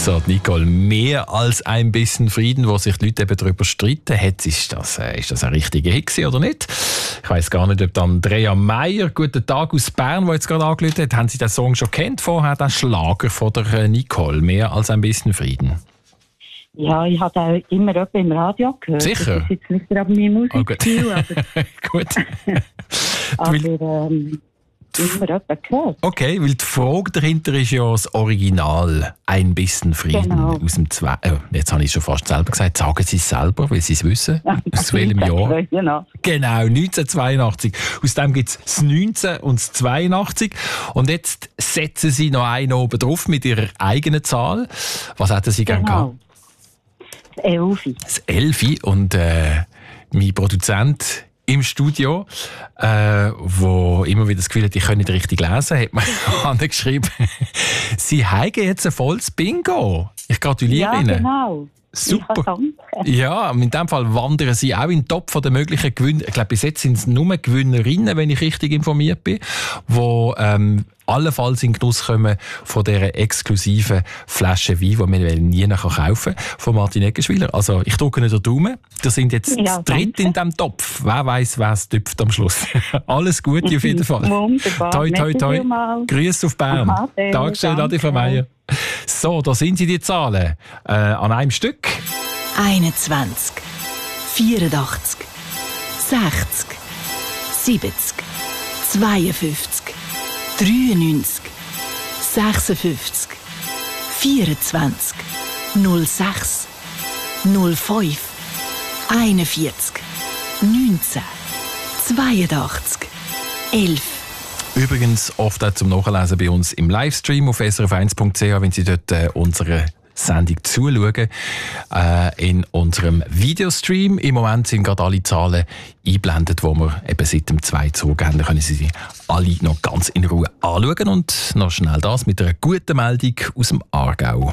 So, Nicole, mehr als ein bisschen Frieden, wo sich die Leute eben darüber streiten. Ist das ein richtiger Hit gewesen oder nicht? Ich weiss gar nicht, ob Andrea Meier, guten Tag aus Bern, die jetzt gerade angerufen hat, haben Sie den Song schon kennt vorher, den Schlager von der Nicole, mehr als ein bisschen Frieden? Ja, ich habe den immer im Radio gehört. Sicher? Das ist jetzt nicht gerade mein Musikstil, aber... Gut. aber immer jemand gehört. Okay, weil die Frage dahinter ist ja das Original «Ein bisschen Frieden» aus dem jetzt habe ich schon fast selber gesagt, sagen Sie es selber, weil Sie es wissen. Aus welchem Jahr? Genau, 1982. Aus dem gibt es das 19 und das 82. Und jetzt setzen Sie noch einen oben drauf mit Ihrer eigenen Zahl. Was hätten Sie gerne gehabt? Das 11. Das 11. Und mein Produzent im Studio, wo immer wieder das Gefühl hat, ich kann nicht richtig lesen, hat mir angeschrieben, Sie haben jetzt ein volles Bingo. Ich gratuliere Ihnen. Ja, genau. Super. Ja, in diesem Fall wandern Sie auch in den Topf der möglichen Gewinner. Ich glaube, bis jetzt sind es nur Gewinnerinnen, wenn ich richtig informiert bin, die allenfalls in den Genuss kommen von dieser exklusiven Flasche Wein, die man nie kaufen kann, von Martin Eggenschwiller. Also ich drücke Ihnen den Daumen. Wir sind jetzt dritt in diesem Topf. Wer weiss, wer es tüpft am Schluss. Alles Gute auf jeden Fall. Wunderbar. Toi, toi, toi. Grüße auf Bern. Dankeschön, Adi von Meier. So, da sind sie die Zahlen. An einem Stück. 21, 84, 60, 70, 52, 93, 56, 24, 06, 05, 41, 19, 82, 11. Übrigens oft auch zum Nachlesen bei uns im Livestream auf srf1.ch, wenn Sie dort unsere Sendung zuschauen. In unserem Videostream im Moment sind gerade alle Zahlen eingeblendet, die wir eben seit dem 2 zugeben. Da können Sie sie alle noch ganz in Ruhe anschauen. Und noch schnell das mit einer guten Meldung aus dem Aargau.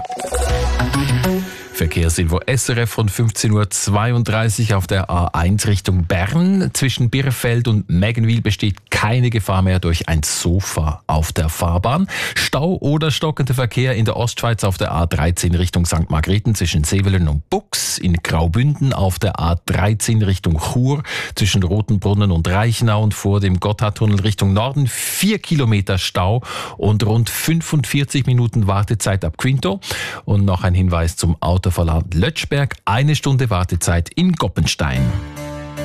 Verkehrsinfo SRF von 15.32 Uhr auf der A1 Richtung Bern. Zwischen Birrfeld und Meggenwil besteht keine Gefahr mehr durch ein Sofa auf der Fahrbahn. Stau oder stockender Verkehr in der Ostschweiz auf der A13 Richtung St. Margrethen zwischen Sevelen und Bux. In Graubünden auf der A13 Richtung Chur zwischen Rotenbrunnen und Reichenau und vor dem Gotthardtunnel Richtung Norden 4 Kilometer Stau und rund 45 Minuten Wartezeit ab Quinto. Und noch ein Hinweis zum Autoverland Lötschberg. 1 Stunde Wartezeit in Goppenstein.